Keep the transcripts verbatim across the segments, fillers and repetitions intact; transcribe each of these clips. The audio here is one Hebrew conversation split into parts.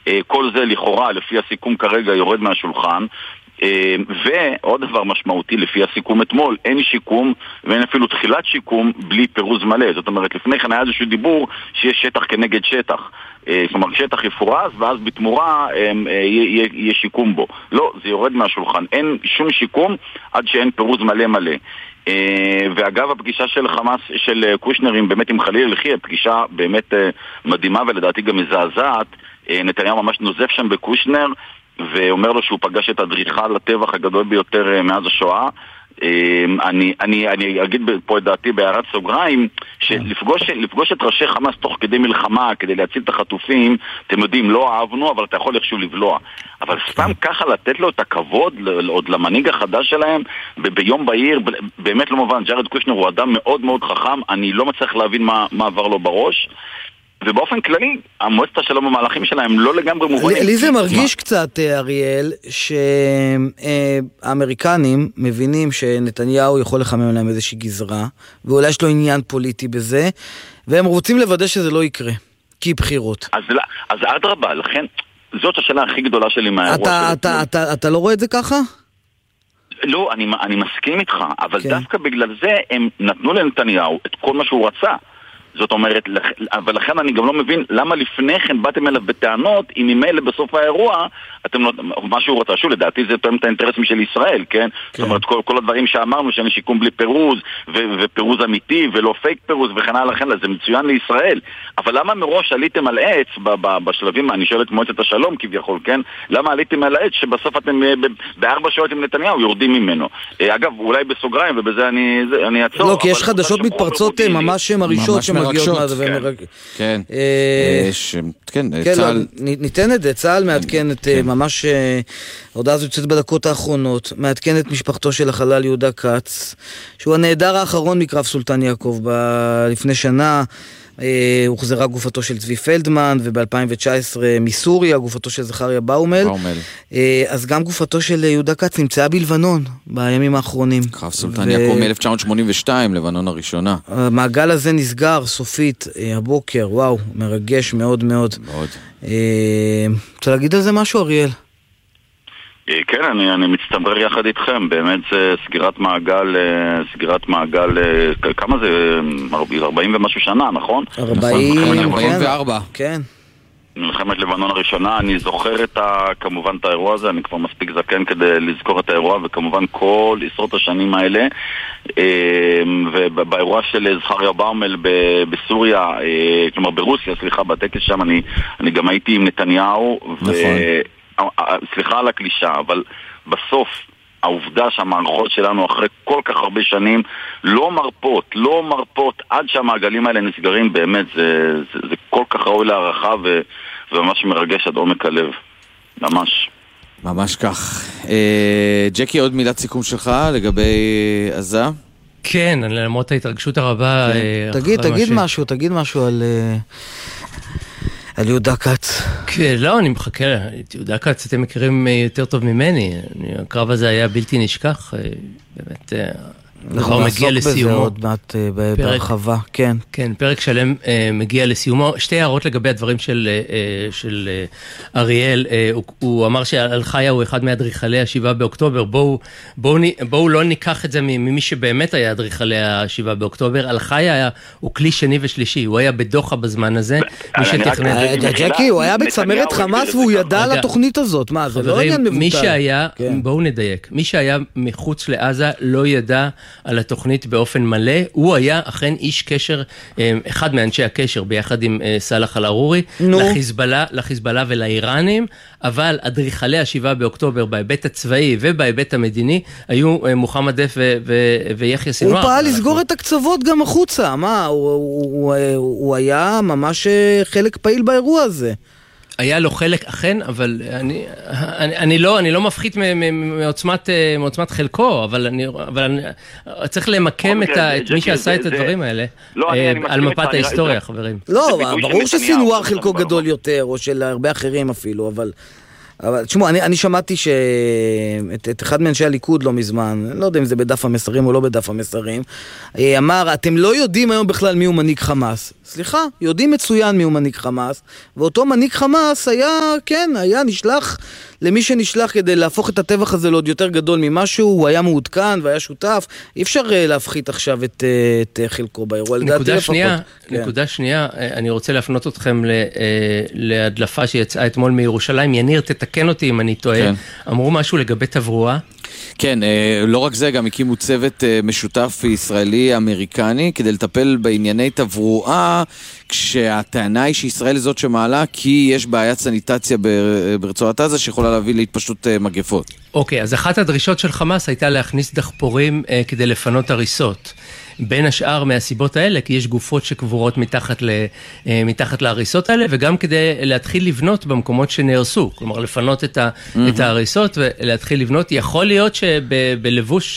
כל זה לכאורה, לפי הסיכום כרגע, יורד מהשולחן. ועוד דבר משמעותי, לפי הסיכום אתמול, אין שיקום ואין אפילו תחילת שיקום בלי פירוז מלא. זאת אומרת, לפני כן היה איזשהו דיבור שיש שטח כנגד שטח. זאת אומרת, שטח יפורז ואז בתמורה יהיה שיקום בו. לא, זה יורד מהשולחן. אין שום שיקום עד שאין פירוז מלא מלא. ואגב, הפגישה של חמאס, של קושנרים, באמת עם חליל אלחי, הפגישה באמת מדהימה ולדעתי גם מזעזעת. נתניהו ממש נוזף שם בקושנר ואומר לו שהוא פגש את הדריכה לטבח הגדול ביותר מאז השואה. אני, אני, אני אגיד פה את דעתי בהערת סוגריים, שלפגוש לפגוש את ראשי חמאס תוך כדי מלחמה, כדי להציל את החטופים, אתם יודעים, לא אהבנו, אבל אתה יכול איכשהו לבלוע. אבל סתם ככה לתת לו את הכבוד, עוד למנהיג החדש שלהם, ביום בהיר, באמת לא מובן, ג'ארד קושנר הוא אדם מאוד מאוד חכם, אני לא מצליח להבין מה, מה עבר לו בראש. ובאופן כללי, המועצת השלום המהלכים שלהם לא לגמרי מובנים. לי זה מרגיש קצת, אריאל, שהאמריקנים מבינים שנתניהו יכול לחמם להם איזושהי גזרה, ואולי יש לו עניין פוליטי בזה, והם רוצים לוודא שזה לא יקרה, כי בחירות. אז, אז עד רבה, לכן, זאת השאלה הכי גדולה שלי מהאירוע. אתה, אתה, אתה, אתה לא רואה את זה ככה? לא, אני, אני מסכים איתך, אבל כן. דווקא בגלל זה הם נתנו לנתניהו את כל מה שהוא רצה. זאת אומרת, אבל לכן אני גם לא מבין למה לפני כן באתם אליו בטענות, אם ממילא בסוף האירוע, אתם לא, מה שהוא רוצה, שוב, לדעתי זה תואם את האינטרסים של ישראל, כן? כן. זאת אומרת, כל, כל הדברים שאמרנו, שאין שיקום בלי פירוז, ו- ופירוז אמיתי, ולא פייק פירוז, וכן הלאה, לכן, זה מצוין לישראל. אבל למה מראש עליתם על עץ, ב- ב- בשלבים, אני שואל את מועצת השלום כביכול, כן? למה עליתם על העץ, שבסוף אתם ב- בארבע שעות עם נתניהו יורדים ממנו? אגב, אולי בסוגריים, ובזה אני, זה, אני אעצור. לא, כי יש חדשות מתפרצות ממש מרישות שמגיעות כן, כן, כן, צהל ניתן את זה, צהל מעדכן את ממש ההודעה הזו יוצאת בדקות האחרונות, מעדכן את משפחתו של החלל יהודה קץ, שהוא הנעדר האחרון מקרב סולטן יעקב לפני שנה. הוחזרה גופתו של צבי פלדמן, וב-אלפיים תשע עשרה מסוריה גופתו של זכריה באומל. אז גם גופתו של יהודה קץ נמצאה בלבנון בימים האחרונים. קרב סולטן יעקב מ-אלף תשע מאות שמונים ושתיים, לבנון הראשונה. המעגל הזה נסגר סופית הבוקר, וואו, מרגש מאוד מאוד. מאוד. רוצה להגיד על זה משהו, אריאל? כן, אני, אני מצטבר יחד איתכם, באמת זה סגירת מעגל, סגירת מעגל, כמה זה? ארבעים ומשהו שנה, נכון? ארבעים, ארבעים וארבע. כן. מלחמת לבנון הראשונה, אני זוכר את ה, כמובן את האירוע הזה, אני כבר מספיק זקן כדי לזכור את האירוע, וכמובן כל עשרות השנים האלה, ובאירוע של זכריה באומל בסוריה, כלומר ברוסיה, סליחה, בטקס שם, אני, אני גם הייתי עם נתניהו, נכון. ו... סליחה על הקלישה, אבל בסוף העובדה שהמערכות שלנו אחרי כל כך הרבה שנים לא מרפות, לא מרפות עד שהמעגלים האלה נסגרים, באמת זה, זה, זה כל כך ראוי להערכה ו, וממש מרגש עד עומק הלב, ממש. ממש כך. אה, ג'קי, עוד מילת סיכום שלך לגבי עזה? כן, למרות ההתרגשות הרבה. כן. אה, תגיד, תגיד ש... משהו, תגיד משהו על... אה... על יהודה קץ. כן, לא, אני מחכה, את יהודה קץ אתם מכירים יותר טוב ממני, הקרב הזה היה בלתי נשכח, באמת, אנחנו נעסוק בזה עוד מעט בהרחבה, כן. כן, פרק שלם מגיע לסיומו. שתי הערות לגבי הדברים של אריאל, הוא אמר שעל חיה הוא אחד מהאדריכלי השבעה באוקטובר, בואו לא ניקח את זה ממי שבאמת היה אדריכלי השבעה באוקטובר, על חיה הוא כלי שני ושלישי, הוא היה בדוחה בזמן הזה, מי שתכנן... ג'קי, הוא היה בצמרת חמאס והוא ידע על התוכנית הזאת, מה, זה לא עניין מבוטל. מי שהיה, בואו נדייק, מי שהיה מחוץ לעזה לא ידע על התוכנית באופן מלא, הוא היה אכן איש קשר, אחד מאנשי הקשר ביחד עם סלאח אל-ערורי, לחיזבאללה, לחיזבאללה ולאיראנים, אבל אדריכלי השבעה באוקטובר בהיבט הצבאי ובהיבט המדיני, היו מוחמד דף ויחיא סינואר. הוא פעל לסגור את הקצוות גם החוצה, מה? הוא היה ממש חלק פעיל באירוע הזה. היה לו חלק אכן, אבל אני, אני, אני לא, אני לא מפחית מעוצמת, מעוצמת חלקו, אבל אני, אבל אני, צריך למקם את, ה, את מי שעשה את הדברים האלה, על מפת ההיסטוריה, חברים. לא, ברור שסינואר חלקו גדול יותר, או של הרבה אחרים אפילו, אבל אבל תשמעו, אני, אני שמעתי שאת את אחד מאנשי הליכוד לא מזמן, לא יודע אם זה בדף המסרים או לא בדף המסרים, אמר, אתם לא יודעים היום בכלל מי הוא מנהיג חמאס. סליחה, יודעים מצוין מי הוא מנהיג חמאס, ואותו מנהיג חמאס היה, כן, היה נשלח למי שנשלח כדי להפוך את הטבח הזה לעוד יותר גדול ממשהו, הוא היה מעודכן והיה שותף, אי אפשר להפחית עכשיו את, את חלקו באירוע. נקודה שנייה, כן. נקודה שנייה, אני רוצה להפנות אתכם להדלפה שיצאה אתמול מירושלים, יניר, תתקן אותי אם אני טועה, כן. אמרו משהו לגבי תברואה? כן, לא רק זה, גם הקימו צוות משותף ישראלי-אמריקני כדי לטפל בענייני תברואה, כשהטענה היא שישראל זאת שמעלה כי יש בעיית סניטציה ברצועת עזה שיכולה להביא להתפשטות מגפות. אוקיי, אז אחת הדרישות של חמאס הייתה להכניס דחפורים כדי לפנות הריסות. בין השאר מהסיבות האלה, כי יש גופות שקבורות מתחת, ל, מתחת להריסות האלה, וגם כדי להתחיל לבנות במקומות שנהרסו, כלומר לפנות את, ה, mm-hmm. את ההריסות ולהתחיל לבנות. יכול להיות שבלבוש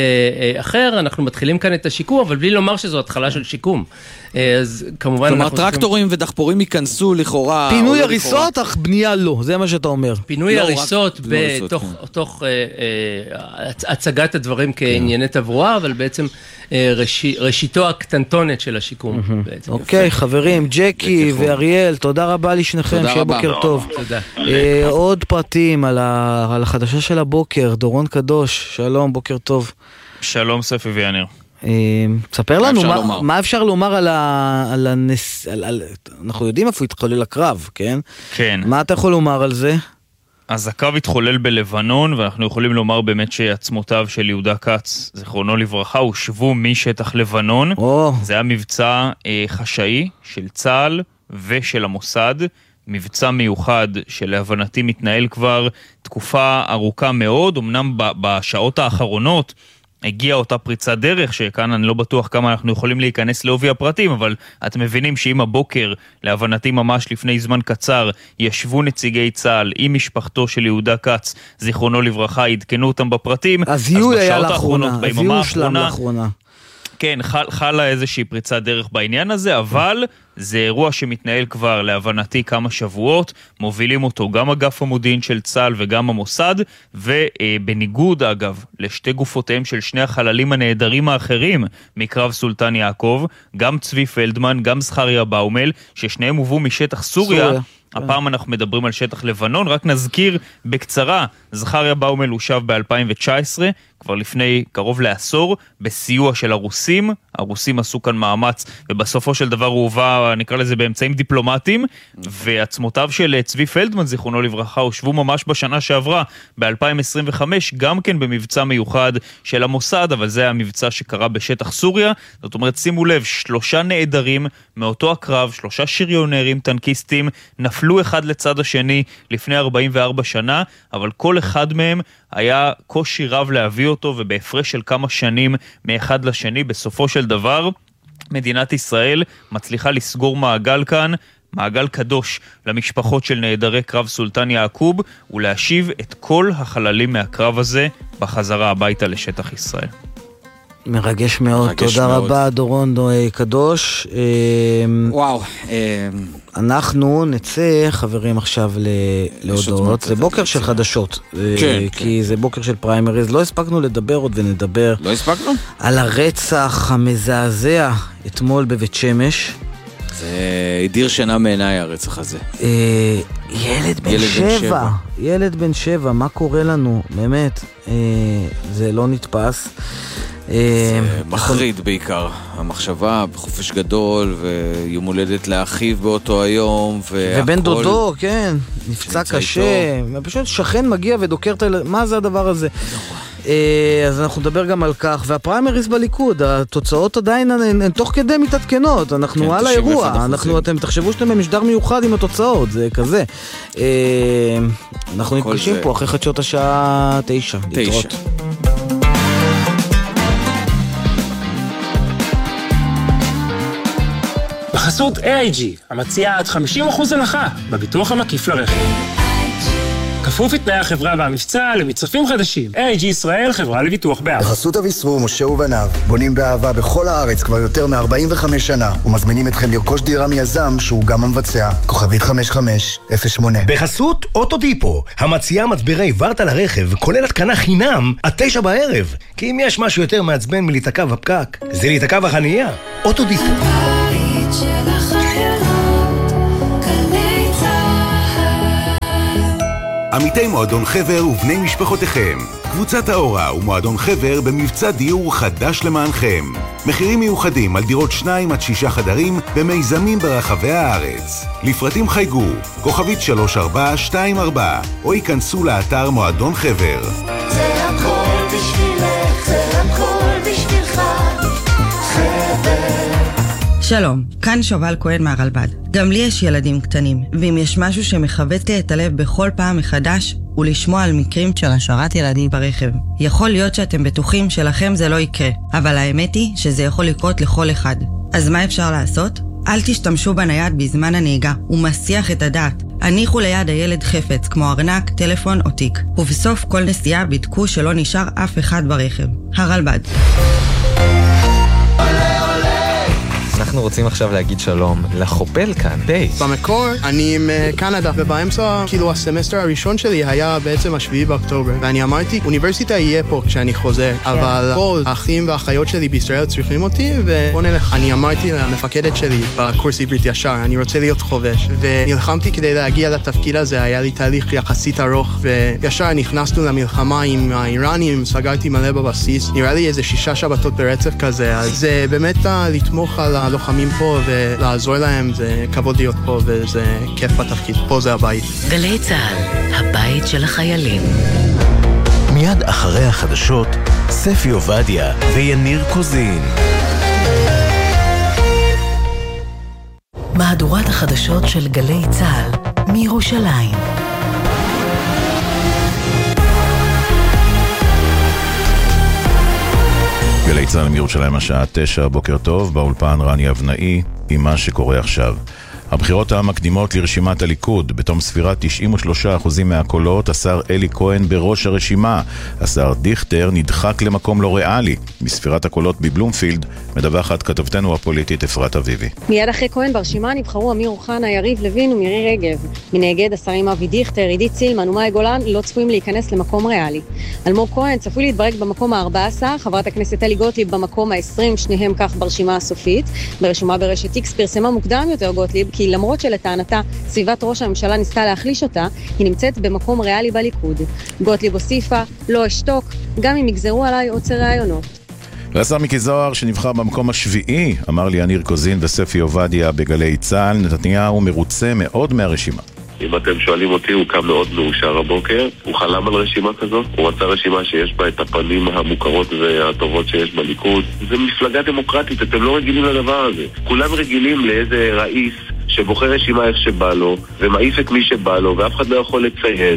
אחר אנחנו מתחילים כאן את השיקום, אבל בלי לומר שזו התחלה של שיקום. אז כמובן... כלומר, טרקטורים צריכים... ודחפורים ייכנסו לכאורה... פינוי הריסות, אך בנייה לא, זה מה שאתה אומר. פינוי לא הריסות רק... בתוך לא תוך, אה, אה, הצגת הדברים כענייני כן. תברואה, אבל בעצם אה, ראשי, ראשיתו הקטנטונת של השיקום. Mm-hmm. בעצם. אוקיי, יפה. חברים, ג'קי ואריאל, תודה רבה לשניכם, שיהיה בוקר טוב. תודה. אה, עוד פרטים על, ה... על החדשה של הבוקר, דורון קדוש, שלום, בוקר טוב. שלום ספי ויניר. תספר לנו מה, מה אפשר לומר על, ה, על הנס... על, על, אנחנו יודעים איפה התחולל הקרב, כן? כן. מה אתה יכול לומר על זה? אז הקרב התחולל בלבנון, ואנחנו יכולים לומר באמת שעצמותיו של יהודה כץ, זכרונו לברכה, הושבו משטח לבנון. Oh. זה היה מבצע אה, חשאי של צה"ל ושל המוסד, מבצע מיוחד שלהבנתי מתנהל כבר תקופה ארוכה מאוד, אמנם בשעות האחרונות, הגיעה אותה פריצת דרך, שכאן אני לא בטוח כמה אנחנו יכולים להיכנס לעובי הפרטים, אבל אתם מבינים שאם הבוקר, להבנתי ממש לפני זמן קצר, ישבו נציגי צה"ל עם משפחתו של יהודה כץ, זיכרונו לברכה, עדכנו אותם בפרטים, אז זיהוי היה לאחרונה, הזיהוי הושלם לאחרונה. כן, חל, חלה איזושהי פריצת דרך בעניין הזה, אבל זה אירוע שמתנהל כבר להבנתי כמה שבועות, מובילים אותו גם אגף המודיעין של צה"ל וגם המוסד, ובניגוד אגב לשתי גופותיהם של שני החללים הנהדרים האחרים מקרב סולטן יעקב, גם צבי פלדמן, גם זכריה באומל, ששניהם הובאו משטח סוריה, סוריה. הפעם אנחנו מדברים על שטח לבנון, רק נזכיר בקצרה, זכריה באומל הושב ב-אלפיים תשע עשרה, כבר לפני קרוב לעשור, בסיוע של הרוסים, הרוסים עשו כאן מאמץ, ובסופו של דבר הוא הובא, נקרא לזה באמצעים דיפלומטיים, ועצמותיו של צבי פלדמן, זיכרונו לברכה, הושבו ממש בשנה שעברה, ב-אלפיים עשרים וחמש, גם כן במבצע מיוחד של המוסד, אבל זה היה מבצע שקרה בשטח סוריה, זאת אומרת, שימו לב, שלושה נעדרים מאותו הקרב, שלושה שריונרים, טנקיסטים, נפלו אחד לצד השני לפני ארבעים וארבע שנה, אבל כל אחד מהם היה קושי רב להביא אותו, ובהפרש של כמה שנים מאחד לשני, בסופו של דבר, מדינת ישראל מצליחה לסגור מעגל כאן, מעגל קדוש למשפחות של נעדרי קרב סולטן יעקוב, ולהשיב את כל החללים מהקרב הזה בחזרה הביתה לשטח ישראל. מרגש מאוד, מרגש תודה מאוד. רבה דורון קדוש. וואו. אנחנו נצא חברים עכשיו להודעות, זה בוקר של חדשות, כן, כי כן. זה בוקר של פריימריז, לא הספקנו לדבר עוד ונדבר. לא הספקנו? על הרצח המזעזע אתמול בבית שמש. זה הדיר שינה מעיניי הרצח הזה. ילד בן שבע, ילד בן שבע, מה קורה לנו? באמת, זה לא נתפס. זה מחריד בעיקר, המחשבה בחופש גדול ויום הולדת לאחיו באותו היום ובן דודו, כן, נפצע קשה, פשוט שכן מגיע ודוקר את הילד, מה זה הדבר הזה? אז אנחנו נדבר גם על כך, והפריימריז בליכוד, התוצאות עדיין הן תוך כדי מתעדכנות, אנחנו על האירוע, אתם תחשבו שאתם במשדר מיוחד עם התוצאות, זה כזה. אנחנו נפגשים פה אחרי חדשות השעה תשע. תשע. בחסות איי איי ג'י, המציעה עד חמישים אחוז הנחה בביטוח המקיף לרכב. כפוף לתנאי החברה והמבצע למצטרפים חדשים. איי איי ג'י ישראל, חברה לביטוח באהבה. בחסות אביסרו, משה ובניו, בונים באהבה בכל הארץ כבר יותר מ-ארבעים וחמש שנה, ומזמינים אתכם לרכוש דירה מיזם שהוא גם המבצע. כוכבית חמש חמש אפס שמונה. בחסות אוטודיפו, המציעה מצברי ורטה לרכב, כולל התקנה חינם עד תשע בערב. כי אם יש משהו יותר מעצבן מלהיתקע בפקק, זה להיתקע בחנייה. אוטודיפו. עמיתי מועדון חבר ובני משפחותיכם. קבוצת האורה ומועדון חבר במבצע דיור חדש למענכם. מחירים מיוחדים על דירות שניים עד שישה חדרים במיזמים ברחבי הארץ. לפרטים חייגו, כוכבית שלוש ארבע שתיים ארבע, או ייכנסו לאתר מועדון חבר. זה הכל בשבילך, זה הכל בשבילך, חבר. שלום, כאן שובל כהן מהרלב"ד. גם לי יש ילדים קטנים, ואם יש משהו שמחבט לי את הלב בכל פעם מחדש, הוא לשמוע על מקרים של השארת ילדים ברכב. יכול להיות שאתם בטוחים שלכם זה לא יקרה, אבל האמת היא שזה יכול לקרות לכל אחד. אז מה אפשר לעשות? אל תשתמשו בנייד בזמן הנהיגה, הוא מסיח את הדעת. הניחו ליד הילד חפץ, כמו ארנק, טלפון או תיק. ובסוף כל נסיעה בדקו שלא נשאר אף אחד ברכב. הרלב"ד. אנחנו רוצים עכשיו להגיד שלום לחופל כאן, בייס. במקור אני עם קנדה, ובאמצע, כאילו הסמסטר הראשון שלי היה בעצם השביעי באוקטובר, ואני אמרתי, אוניברסיטה יהיה פה כשאני חוזר, אבל כל האחים והאחיות שלי בישראל צריכים אותי, ובוא נלך. אני אמרתי למפקדת שלי בקורס עברית ישר, אני רוצה להיות חובש, ונלחמתי כדי להגיע לתפקיד הזה, היה לי תהליך יחסית ארוך, וישר נכנסנו למלחמה עם האיראנים, סגרתי מלא בבסיס, נראה לי איזה שישה שבתות ברצף כזה, אז זה באמת לתמוך על הלוחמים פה ולעזור להם, זה כבוד להיות פה וזה כיף בתפקיד. פה זה הבית. גלי צהל, הבית של החיילים. מיד אחרי החדשות, ספי עובדיה ויניר קוזין. מהדורת החדשות של גלי צהל מירושלים. גלי צהל מירושלים השעה תשע, בוקר טוב, באולפן רני אבנאי עם מה שקורה עכשיו. הבחירות המקדימות לרשימת הליכוד, בתום ספירת תשעים ושלושה אחוז מהקולות, השר אלי כהן בראש הרשימה. השר דיכטר נדחק למקום לא ריאלי. בספירת הקולות בבלומפילד מדווחת כתבתנו הפוליטית אפרת אביבי. מיד אחרי כהן ברשימה נבחרו אמיר אוחנה, יריב לוין ומירי רגב. מנגד השרים אבי דיכטר, עידית סילמן ומאי גולן לא צפויים להיכנס למקום ריאלי. אלמוג כהן צפוי להתברג במקום ה-ארבע עשרה, חברת הכנסת אלי גוטליב במקום ה-עשרים, שניהם כך ברשימה הסופית. ברשימה ברשת איקס פרסמה מוקדם יותר גוטליב, כי למרות שלטענתה סביבת ראש הממשלה ניסתה להחליש אותה, היא נמצאת במקום ריאלי בליכוד. גוטליב הוסיפה, לא אשתוק, גם אם יגזרו עליי עוצר רעיונות. והשר מיקי זוהר שנבחר במקום השביעי, אמר לי יניר קוזין וספי עובדיה בגלי צהל, נתניהו מרוצה מאוד מהרשימה. אם אתם שואלים אותי, הוא קם מאוד מאושר הבוקר, הוא חלם על רשימה כזאת, הוא רצה רשימה שיש בה את הפנים המוכרות והטובות שיש בליכוד. זה מפלגה דמוקרטית, אתם לא רגילים לדבר הזה. כולם רגילים לאיזה ראיס שבוחר רשימה איך שבא לו, ומעיף את מי שבא לו, ואף אחד לא יכול לצייץ.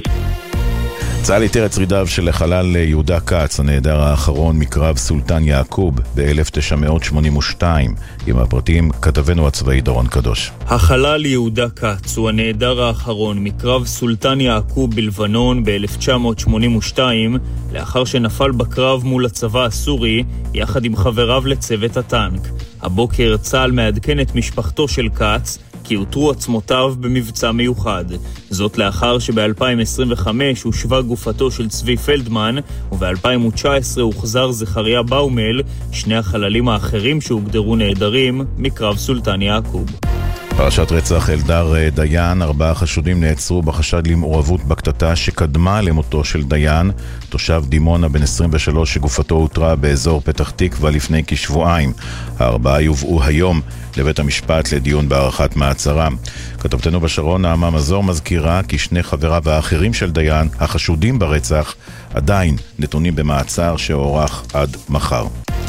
צה"ל איתר את שרידיו של החלל יהודה כץ, הנעדר האחרון מקרב סולטן יעקוב ב-אלף תשע מאות שמונים ושתיים. עם הפרטים כתבנו הצבאי דורון קדוש. החלל יהודה כץ הוא הנעדר האחרון מקרב סולטן יעקוב בלבנון ב-אלף תשע מאות שמונים ושתיים, לאחר שנפל בקרב מול הצבא הסורי יחד עם חבריו לצוות הטנק. הבוקר צה"ל מעדכן את משפחתו של כץ כי הותרו עצמותיו במבצע מיוחד. זאת לאחר שב-אלפיים עשרים וחמש הושבה גופתו של צבי פלדמן, וב-אלפיים תשע עשרה הוחזר זכריה באומל, שני החללים האחרים שהוגדרו נעדרים מקרב סולטן יעקוב. פרשת רצח אלדר דיין, ארבעה חשודים נעצרו בחשד למעורבות בקטטה שקדמה למותו של דיין, תושב דימונה בן עשרים ושלוש שגופתו הותרה באזור פתח תקווה לפני כשבועיים. הארבעה יובאו היום לבית המשפט לדיון בהארכת מעצרם. כתבתנו בשרון נעמה מזור מזכירה כי שני חבריו האחרים של דיין, החשודים ברצח, עדיין נתונים במעצר שהוארך עד מחר.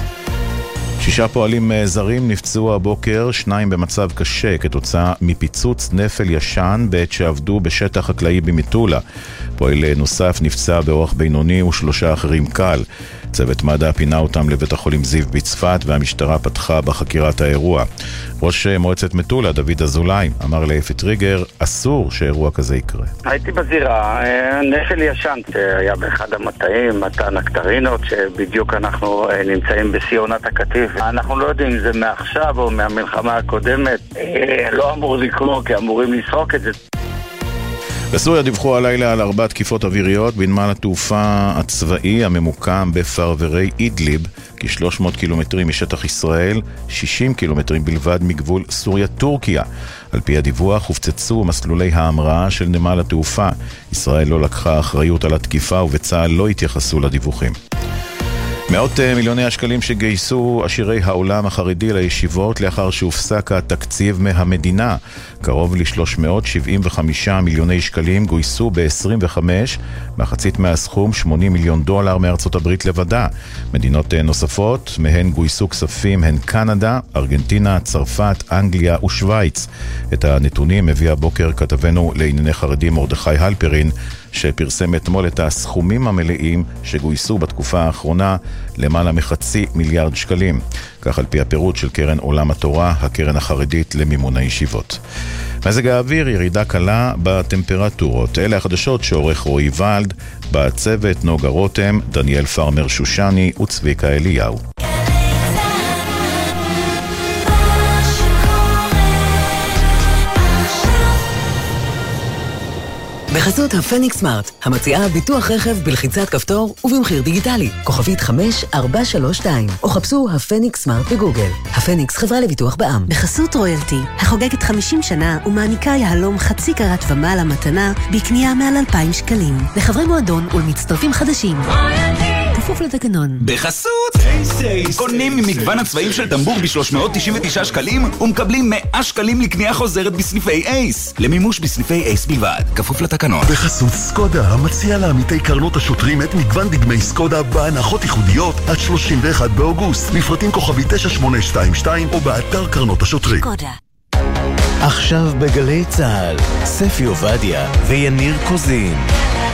שישה פועלים זרים נפצעו הבוקר, שניים במצב קשה כתוצאה מפיצוץ נפל ישן בעת שעבדו בשטח חקלאי במטולה. פועל נוסף נפצע באורח בינוני ושלושה אחרים קל. צוות מד"א פינה אותם לבית החולים זיו בצפת והמשטרה פתחה בחקירת האירוע. ראש מועצת מטולה, דוד אזולאי, אמר לאפי טריגר, אסור שאירוע כזה יקרה. הייתי בזירה, נפל ישן שהיה באחד המטעים, מטע נקטרינות, שבדיוק אנחנו נמצאים בסיונת הקטיף. אנחנו לא יודעים אם זה מעכשיו או מהמלחמה הקודמת, לא אמור לקרות, כי אמורים לסרוק את זה. בסוריה דיווחו הלילה על ארבע תקיפות אוויריות בנמל התעופה הצבאי הממוקם בפרברי אידליב, כ-שלוש מאות קילומטרים משטח ישראל, שישים קילומטרים בלבד מגבול סוריה-טורקיה. על פי הדיווח הופצצו מסלולי ההמראה של נמל התעופה. ישראל לא לקחה אחריות על התקיפה ובצה"ל לא התייחסו לדיווחים. מאות מיליוני השקלים שגייסו עשירי העולם החרדי לישיבות לאחר שהופסק התקציב מהמדינה. קרוב ל-שלוש מאות שבעים וחמישה מיליוני שקלים גויסו ב-עשרים וחמש, מחצית מהסכום שמונים מיליון דולר מארצות הברית לבדה. מדינות נוספות, מהן גויסו כספים הן קנדה, ארגנטינה, צרפת, אנגליה ושוויץ. את הנתונים מביא הבוקר כתבנו לענייני חרדים מרדכי הלפרין, שפרסם אתמול את הסכומים המלאים שגויסו בתקופה האחרונה, למעלה מחצי מיליארד שקלים. כך על פי הפירוט של קרן עולם התורה, הקרן החרדית למימון הישיבות. מזג האוויר, ירידה קלה בטמפרטורות. אלה החדשות שעורך רועי ולד, בצוות נוגה רותם, דניאל פרמר שושני וצביקה אליהו. בחסות הפניקס סמארט, המציעה ביטוח רכב בלחיצת כפתור ובמחיר דיגיטלי, כוכבית חמש ארבע שלוש שתיים, או חפשו הפניקס סמארט בגוגל. הפניקס חברה לביטוח בע"מ. בחסות רויאלטי, החוגגת חמישים שנה ומעניקה יהלום חצי קרת ומעלה מתנה בקנייה מעל אלפיים שקלים. לחברי מועדון ולמצטרפים חדשים. כפוף לתקנון. בחסות אייס אייס, קונים ממגוון הצבעים של טמבור ב-שלוש מאות תשעים ותשעה שקלים ומקבלים מאה שקלים לקנייה חוזרת בסניפי אייס. למימוש בסניפי אייס בלבד, כפוף לתקנון. בחסות סקודה, המציע לעמיתי קרנות השוטרים את מגוון דגמי סקודה בהנחות ייחודיות עד שלושים ואחד באוגוסט. לפרטים כוכבי תשע שמונה שתיים שתיים או באתר קרנות השוטרים. סקודה. עכשיו בגלי צהל, ספי עובדיה ויניר קוזין.